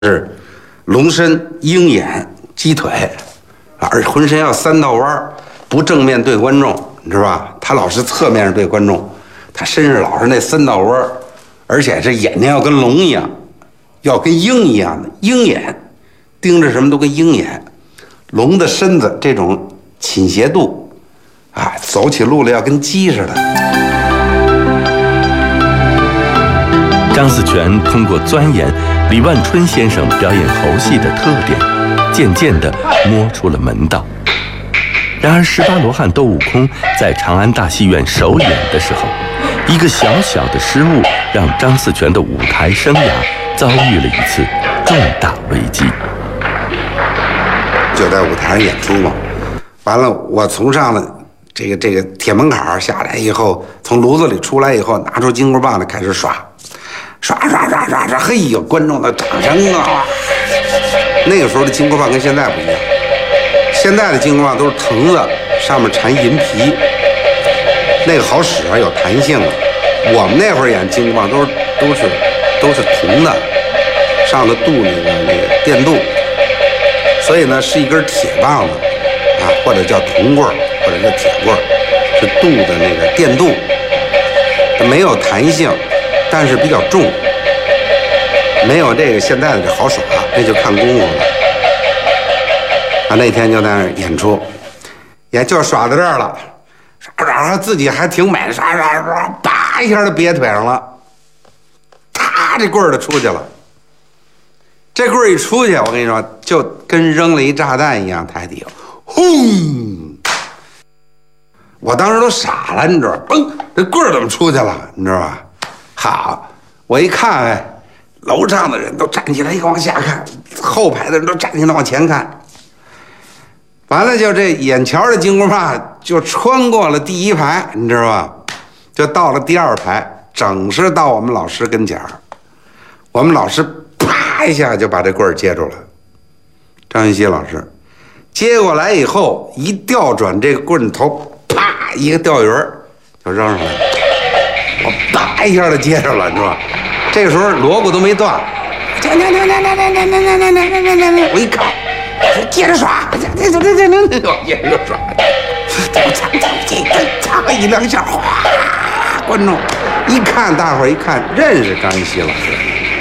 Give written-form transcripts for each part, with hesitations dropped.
是龙身、鹰眼、鸡腿，而浑身要3道弯，不正面对观众，你知道吧？他老是侧面对观众，他身上老是那3道弯，而且这眼睛要跟龙一样，要跟鹰一样的鹰眼，盯着什么都跟鹰眼。龙的身子这种倾斜度，啊，走起路来要跟鸡似的。 张四全通过钻研李万春先生表演猴戏的特点，渐渐地摸出了门道。然而18罗汉斗悟空在长安大戏院首演的时候，一个小小的失误让张四全的舞台生涯遭遇了一次重大危机。 就在舞台上演出嘛，完了我从上了这个铁门槛下来以后，从炉子里出来以后，拿出金箍棒来开始刷，嘿呦，观众的掌声啊！那个时候的金箍棒跟现在不一样，现在的金箍棒都是藤子，上面缠银皮，那个好使啊，有弹性啊。我们那会儿演金箍棒都是铜的，上头镀那个电镀，所以呢是一根铁棒子啊，或者叫铜棍儿，或者叫铁棍儿，是镀的那个电镀，没有弹性，但是比较重，没有这个现在的这好耍，那就看功夫了。啊，那天就在那儿演出，也就耍到这儿了，耍自己还挺美，叭一下就别腿上了，他这棍儿就出去了。这棍儿一出去，我跟你说，就跟扔了一炸弹一样，台底下，轰！我当时都傻了，你知道吧？嘣，这棍儿怎么出去了？你知道吧？好，我一看，哎，楼上的人都站起来往下看，后排的人都站起来往前看。完了，就这眼瞧的金箍棒就穿过了第1排，你知道吧？就到了第2排，整是到我们老师跟前儿。我们老师啪一下就把这棍儿接住了，张云熙老师接过来以后，一调转这个棍头，啪一个吊鱼儿就扔上来了。我啪一下就接着了，你知道吧？这个时候锣鼓都没断，我一看，接着耍，接着耍，唱一两下，哗，观众一看，大伙儿一看认识张云熙老师。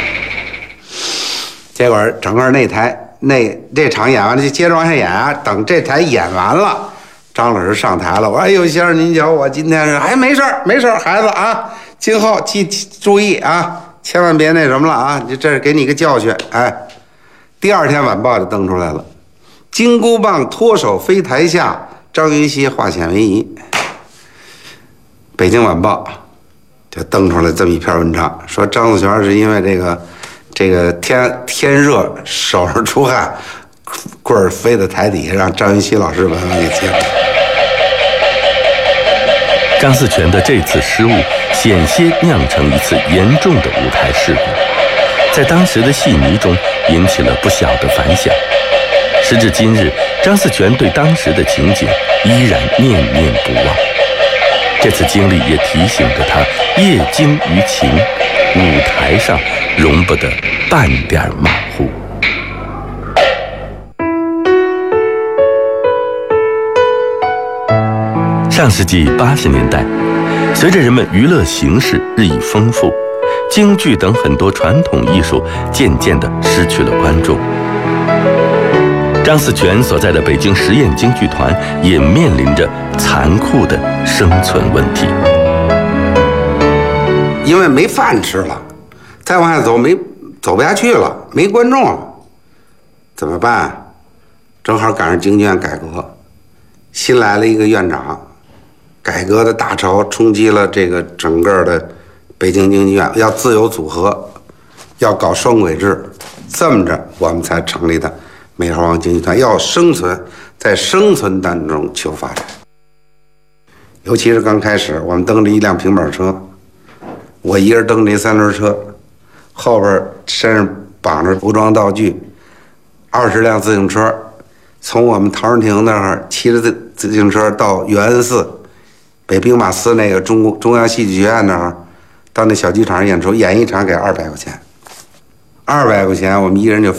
结果整个这场演完了，就接着往下演啊。等这台演完了，张老师上台了，我说：“哎呦，先生您瞧，我今天是……哎，没事儿，孩子啊，今后注意啊，千万别那什么了啊！这是给你一个教训。”哎，第2天晚报就登出来了，金箍棒脱手飞台下，张云熙化险为夷。北京晚报就登出来这么一篇文章，说张四全是因为这个天热，手上出汗，棍儿飞到台底下，让张云熙老师把他给接了。 张四全的这次失误，险些酿成一次严重的舞台事故，在当时的戏迷中引起了不小的反响。时至今日，张四全对当时的情景依然念念不忘。这次经历也提醒着他业精于情，舞台上容不得半点马虎。上世纪80年代，随着人们娱乐形式日益丰富，京剧等很多传统艺术渐渐地失去了观众。张四全所在的北京实验京剧团也面临着残酷的生存问题， 因为没饭吃了，再往下走不下去了，没观众了，怎么办？正好赶上京剧院改革，新来了一个院长，改革的大潮冲击了这个整个的北京京剧院，要自由组合，要搞双轨制，这么着我们才成立的美猴王京剧团，要生存，在生存当中求发展。尤其是刚开始，我们蹬着一辆平板车，我一人蹬着3轮车，后边身上绑着服装道具，20辆自行车，从我们陶然亭那儿骑着自行车到永安寺、北兵马司那个中央戏剧学院那儿，到那小剧场演出，演一场给200块钱 200块钱，我们一人就